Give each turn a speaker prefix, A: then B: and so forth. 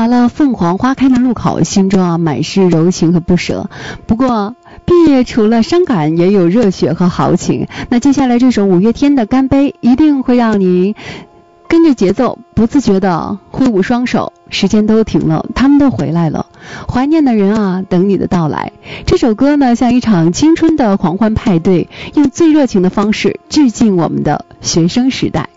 A: 来了凤凰花开的路口，心中满是柔情和不舍。不过毕业除了伤感，也有热血和豪情。那接下来这首五月天的《干杯》一定会让你跟着节奏不自觉地挥舞双手。时间都停了，他们都回来了，怀念的人啊，等你的到来。这首歌呢，像一场青春的狂欢派对，用最热情的方式致敬我们的学生时代。